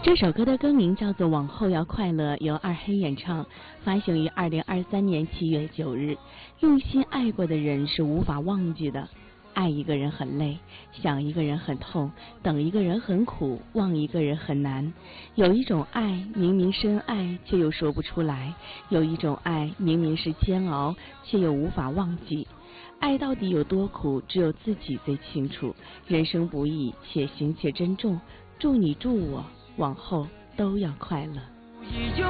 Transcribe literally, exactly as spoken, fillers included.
这首歌的歌名叫做《往后要快乐》，由二黑演唱，发行于二零二三年七月九日。用心爱过的人是无法忘记的。爱一个人很累，想一个人很痛，等一个人很苦，忘一个人很难。有一种爱明明深爱，却又说不出来；有一种爱明明是煎熬，却又无法忘记。爱到底有多苦，只有自己最清楚。人生不易，且行且珍重。祝你祝我往后都要快乐。 一九